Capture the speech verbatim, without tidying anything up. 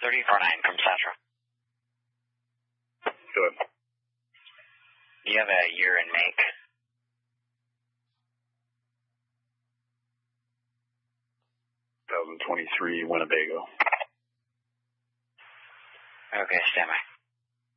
thirty-four nine from Central. Good. Do you have a year and make? twenty twenty-three Winnebago. Okay, stand by.